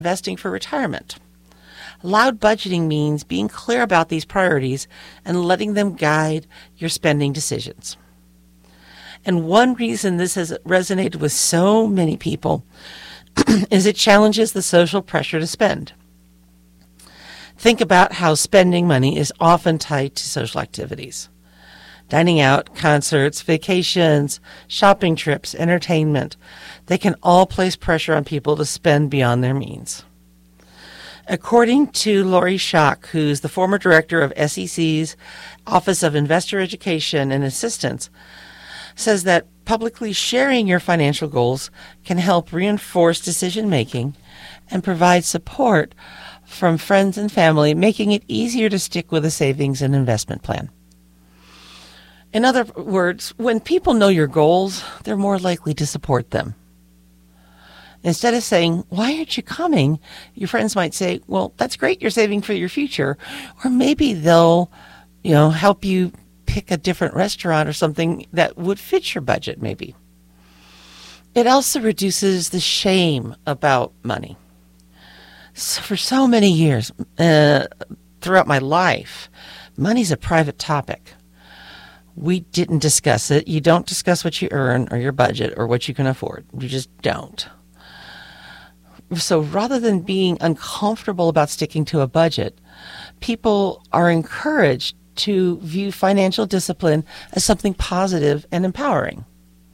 investing for retirement. Loud budgeting means being clear about these priorities and letting them guide your spending decisions. And one reason this has resonated with so many people is it challenges the social pressure to spend. Think about how spending money is often tied to social activities. Dining out, concerts, vacations, shopping trips, entertainment, they can all place pressure on people to spend beyond their means. According to Lori Schock, who's the former director of SEC's Office of Investor Education and Assistance, says that publicly sharing your financial goals can help reinforce decision-making and provide support from friends and family, making it easier to stick with a savings and investment plan. In other words, when people know your goals, they're more likely to support them. Instead of saying, "Why aren't you coming?" your friends might say, "Well, that's great, you're saving for your future." Or maybe they'll, help you pick a different restaurant or something that would fit your budget, maybe. It also reduces the shame about money. So for so many years, throughout my life, money's a private topic. We didn't discuss it. You don't discuss what you earn or your budget or what you can afford. You just don't. So rather than being uncomfortable about sticking to a budget, people are encouraged to view financial discipline as something positive and empowering.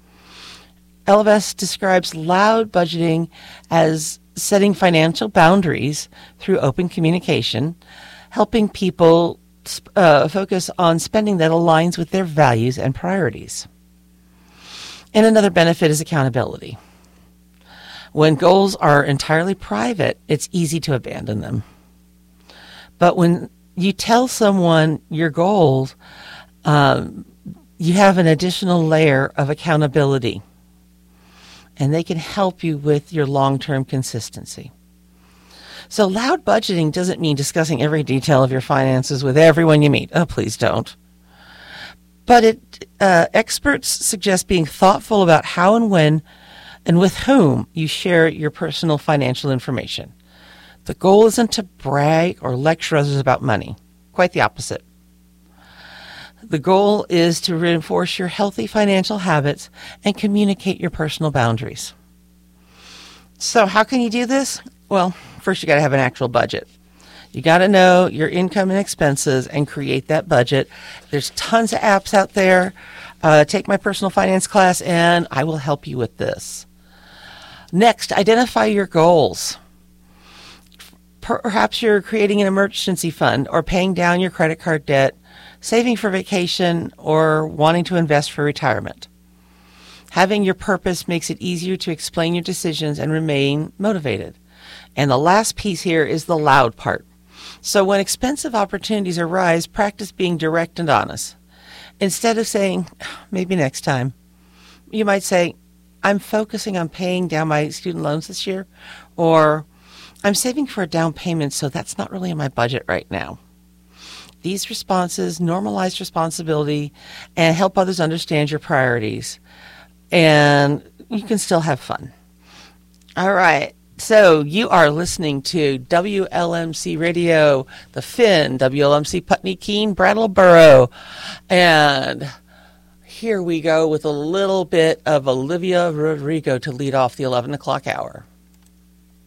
Ellevest describes loud budgeting as setting financial boundaries through open communication, helping people focus on spending that aligns with their values and priorities. And another benefit is accountability. When goals are entirely private, it's easy to abandon them. But when you tell someone your goals, you have an additional layer of accountability, and they can help you with your long-term consistency. So loud budgeting doesn't mean discussing every detail of your finances with everyone you meet. Oh, please don't. But experts suggest being thoughtful about how and when and with whom you share your personal financial information. The goal isn't to brag or lecture others about money. Quite the opposite. The goal is to reinforce your healthy financial habits and communicate your personal boundaries. So how can you do this? Well, first you got to have an actual budget. You got to know your income and expenses and create that budget. There's tons of apps out there. Take my personal finance class and I will help you with this. Next, identify your goals. Perhaps you're creating an emergency fund or paying down your credit card debt, saving for vacation, or wanting to invest for retirement. Having your purpose makes it easier to explain your decisions and remain motivated. And the last piece here is the loud part. So when expensive opportunities arise, practice being direct and honest. Instead of saying, "Maybe next time," you might say, "I'm focusing on paying down my student loans this year," or "I'm saving for a down payment, so that's not really in my budget right now." These responses normalize responsibility and help others understand your priorities. And you can still have fun. All right. So you are listening to WLMC Radio, the Finn, WLMC Putney, Keene, Brattleboro. And here we go with a little bit of Olivia Rodrigo to lead off the 11 o'clock hour.